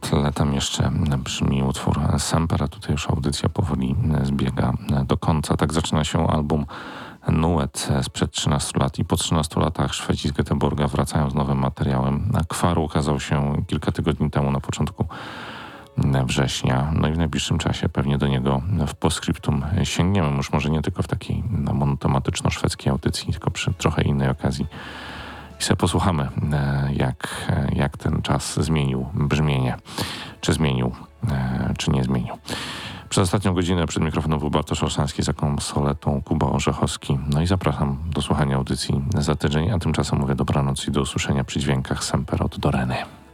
tle tam jeszcze brzmi utwór Semper, a tutaj już audycja powoli zbiega do końca. Tak zaczyna się album Nuet sprzed 13 lat i po 13 latach Szwedzi z Göteborga wracają z nowym materiałem. Kwar ukazał się kilka tygodni temu na początku września. No i w najbliższym czasie pewnie do niego w postscriptum sięgniemy. Już może nie tylko w takiej monotematyczno-szwedzkiej audycji, tylko przy trochę innej okazji. I sobie posłuchamy, jak ten czas zmienił brzmienie. Czy zmienił, czy nie zmienił. Przez ostatnią godzinę przed mikrofonem był Bartosz Olszanski, za konsoletą Kuba Orzechowski. No i zapraszam do słuchania audycji za tydzień, a tymczasem mówię dobranoc i do usłyszenia przy dźwiękach Semper od Doreny.